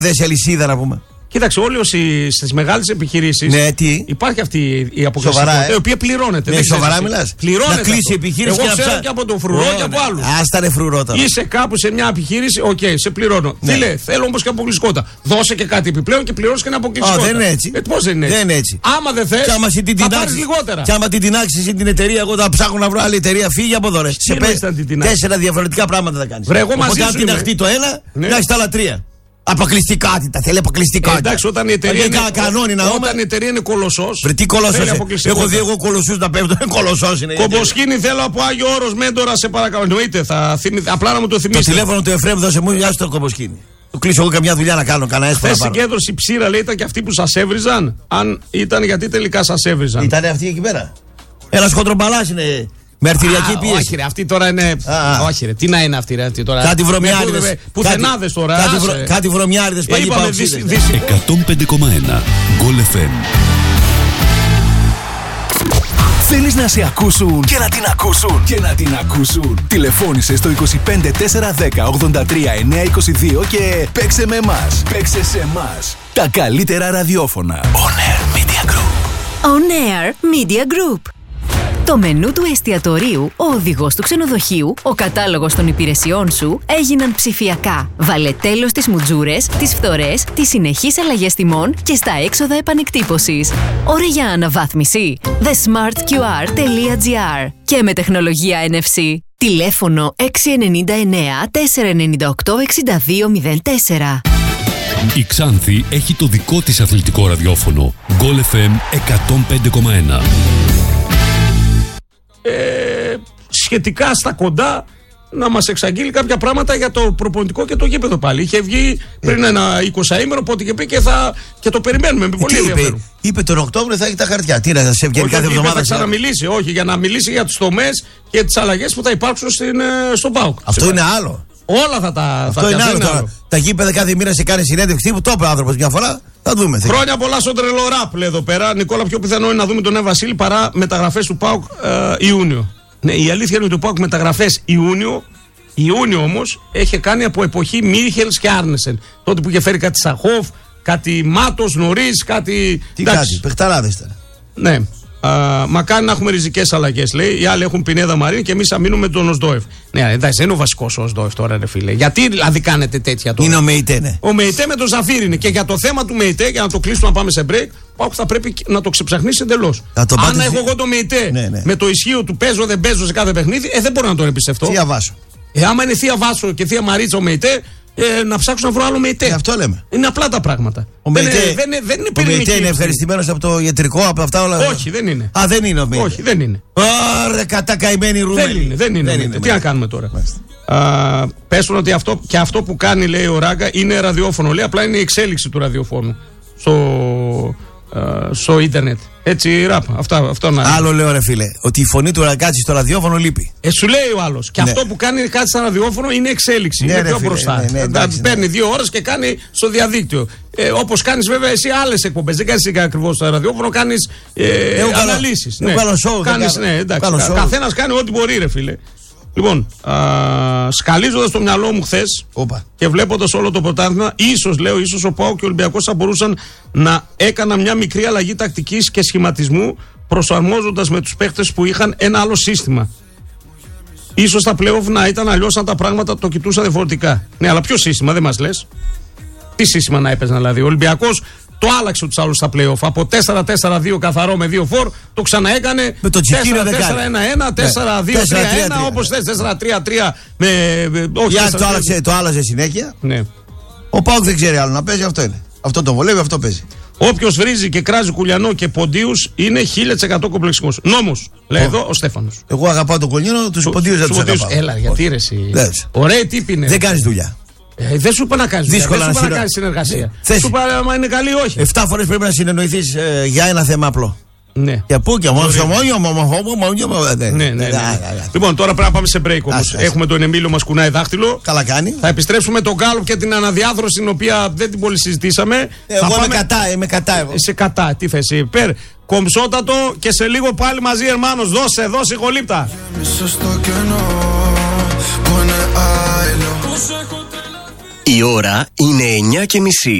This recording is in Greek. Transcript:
σε αλυσίδα να πούμε. Κοίταξε, όλοι όσοι στις μεγάλες επιχειρήσεις. Ναι, τι? Υπάρχει αυτή η αποκλειστικότητα, η οποία πληρώνεται. Ναι, σοβαρά μιλάς? Πληρώνεται. Να κλείσει η επιχείρηση. Εγώ ξέρω και από τον φρουρό και από άλλους. Άστα ρε φρουρό τώρα. Είσαι κάπου σε μια επιχείρηση, οκ, σε πληρώνω. Ναι. Φίλε, θέλω όμως και αποκλειστικότητα. Δώσε και κάτι επιπλέον και πληρώνεις και ένα αποκλειστικότητα. Δεν είναι έτσι. Πώς δεν είναι έτσι? Δεν είναι έτσι. Άμα δεν θες, θα πάρεις λιγότερα. Και άμα την τεινάξεις την εταιρεία, εγώ θα ψάχνω να βρω άλλη εταιρεία, φύγει από εδώ. Σε 4 διαφορετικά πράγματα θα κάνεις. Οπότε αν τειναχτεί το ένα, να έχεις τα άλλα 3. Αποκλειστικότητα, θέλει αποκλειστικότητα. Εντάξει, όταν η εταιρεία είναι κολοσσός. Τι κολοσσός? Έχω δει εγώ κολοσσούς να πέφτουν. Κολοσσός είναι. Κομποσκίνη, θέλω από Άγιο Όρος, Μέντορα, σε παρακαλώ. Εννοείται, απλά να μου το θυμίσετε. Το τηλέφωνο του Εφραίμ δώσε μου, γεια σου το Κομποσκίνη. Του κλείσω εγώ καμιά δουλειά να κάνω, κανένα έσπαρα. Χθες συγκέντρωση Ψήρα, λέει, ήταν και αυτοί που σας έβριζαν. Αν ήταν, γιατί τελικά σας έβριζαν? Ήταν αυτοί εκεί πέρα. Ένας χοντρομπαλάς είναι. Με αρτηριακή πίεση. Όχι, ρε, αυτή τώρα είναι. Όχι, ρε, τι να είναι αυτή, ρε, τώρα. Κάτι βρωμιάριδες. Πουθενάδες τώρα. Κάτι βρωμιάριδες παλιοί παοξίδες. 105,1 Goal FM. Θέλεις να σε ακούσουν και να την ακούσουν και να την ακούσουν? Τηλεφώνησε στο 25 410 83 922 και παίξε με εμάς. Παίξε σε εμάς. Τα καλύτερα ραδιόφωνα. On Air Media Group. On Air Media Group. Το μενού του εστιατορίου, ο οδηγός του ξενοδοχείου, ο κατάλογος των υπηρεσιών σου έγιναν ψηφιακά. Βάλε τέλος στις μουτζούρες, τις φθορές, τις συνεχείς αλλαγές τιμών και στα έξοδα επανεκτύπωσης. Ώρα για αναβάθμιση. thesmartqr.gr και με τεχνολογία NFC. Τηλέφωνο 699 498 6204. Η Ξάνθη έχει το δικό της αθλητικό ραδιόφωνο. Goal FM 105,1. Σχετικά στα κοντά να μας εξαγγείλει κάποια πράγματα για το προπονητικό και το γήπεδο πάλι. Είχε βγει πριν ένα 20ήμερο, πότε είχε πει και το περιμένουμε με πολύ ενδιαφέρον. Είπε τον Οκτώβριο θα έχει τα χαρτιά. Τι να σε βγαίνει κάθε εβδομάδα? Θα ξαναμιλήσει, όχι, για να μιλήσει για τους τομές και τις αλλαγές που θα υπάρξουν στον ΠΑΟΚ. Αυτό είναι άλλο. Όλα θα τα. Αυτό είναι άλλο. Τα γήπεδα κάθε μήνα σε κάνει συνέντευξη τύπου. Το είπε ο άνθρωπος μια φορά. Θα δούμε. Χρόνια πολλά στον τρελό ραπ, λέει εδώ πέρα. Νικόλα, πιο πιθανό είναι να δούμε τον Νέα Βασίλη παρά μεταγραφές του ΠΑΟΚ Ιούνιο. Ναι, η αλήθεια είναι ότι το ΠΑΟΚ μεταγραφές Ιούνιο όμως έχει κάνει από εποχή Μίχελς και Άρνεσεν. Τότε που είχε φέρει κάτι Σαχόφ, κάτι Μάτος, νωρίς, κάτι. Τι κάτι, παιχταράδες ήταν. Ναι. Μακάρι να έχουμε ριζικές αλλαγές, λέει. Οι άλλοι έχουν Πινέδα Μαρίν και εμείς θα μείνουμε με τον Οσδόεφ. Ναι, εντάξει, δεν είναι ο βασικός ο Οσδόεφ τώρα, ρε φίλε. Γιατί δηλαδή κάνετε τέτοια τώρα? Είναι ο Μεϊτέ, ναι. Ο Μεϊτέ με τον Ζαφύρι είναι. Και για το θέμα του Μεϊτέ, για να το κλείσουμε να πάμε σε break, που θα πρέπει να το ξεψαχνίσει εντελώς. Αν έχω εγώ το Μεϊτέ με το ισχύο του παίζω δεν παίζω σε κάθε παιχνίδι, δεν μπορώ να τον εμπιστευτώ. Θεία Βάσο. Άμα είναι Θεία Βάσο και Θεία Μαρίτσα ο Μεϊτέ, να ψάξω να βρω άλλο Μεϊτέ. Αυτό λέμε. Είναι απλά τα πράγματα. Ο Μεϊτέ είναι ευχαριστημένος από το ιατρικό, από αυτά όλα. Όχι, δεν είναι. Δεν είναι ο Μεϊτέ. Όχι, δεν είναι. Ωραία, κατά καημένη Ρούμενη. Δεν είναι. Τι να κάνουμε τώρα? Πέσουν ότι αυτό που κάνει, λέει ο Ράγκα, είναι ραδιόφωνο. Λέει απλά είναι η εξέλιξη του ραδιοφώνου στο ίντερνετ. Έτσι, ραπ. Αυτό να. Άλλο λέω, ρε φίλε, ότι η φωνή του Ραγκάτσι στο ραδιόφωνο λείπει. Σου λέει ο άλλος. Και αυτό που κάνει κάτι στο ραδιόφωνο είναι εξέλιξη. Είναι πιο μπροστά. Παίρνει 2 ώρες και κάνει στο διαδίκτυο. Όπως κάνεις βέβαια εσύ άλλες εκπομπές. Δεν κάνεις ακριβώς στο ραδιόφωνο, κάνεις αναλύσεις. Καθένας κάνει ό,τι μπορεί, ρε φίλε. Λοιπόν, σκαλίζοντας το μυαλό μου χθες και βλέποντας όλο το πρωτάθλημα, ίσως ο ΠΑΟΚ και ο Ολυμπιακός θα μπορούσαν να έκαναν μια μικρή αλλαγή τακτικής και σχηματισμού, προσαρμόζοντας με τους παίχτες που είχαν ένα άλλο σύστημα. Ίσως τα play-off να ήταν αλλιώς, αν τα πράγματα το κοιτούσαν διαφορετικά. Ναι, αλλά ποιο σύστημα, δεν μας λες? Τι σύστημα να έπαιζαν δηλαδή? Ο Ολυμπιακός το άλλαξε τους άλλους στα play-off. Από 4-4-2 καθαρό με 2 φορ, το ξαναέκανε με το 4-4-1-1, 4-2-3-1, όπως θες, 4-3-3 με. Όχι, το άλλαζε συνέχεια. Ναι. Ο ΠΑΟΚ δεν ξέρει άλλο να παίζει, αυτό είναι. Αυτό το βολεύει, αυτό παίζει. Όποιος βρίζει και κράζει Κουλιανό και Ποντίους είναι 1000% κομπλεξικός. Νόμος, λέει εδώ ο Στέφανος. Εγώ αγαπάω τον Κουλιανό, τους Ποντίους δεν τους αγαπάω. Έλα, γιατί ρε εσύ. Ωραία τύπη είναι. Δεν κάνεις δουλειά. Δεν σου είπα να κάνεις δουλειά. Δεν σου είπα να κάνεις συνεργασία. Σου είπα άμα είναι καλή, όχι. 7 φορές πρέπει να συνεννοηθείς για ένα θέμα απλό. Ναι. Για πού και μόνο. Λοιπόν, τώρα πρέπει να πάμε σε break όμως. Έχουμε τον Εμίλιο μας κουνάει δάχτυλο. Καλά κάνει. Θα επιστρέψουμε τον Γκάλοπ και την αναδιάθρωση, την οποία δεν την πολύ συζητήσαμε. Εγώ είμαι κατά. Εγώ. Είσαι κατά, τι θέση υπέρ. Κομψότατο και σε λίγο πάλι μαζί, Ερμάνος. Δώσε ηχολήπτα. Η ώρα είναι 9:30.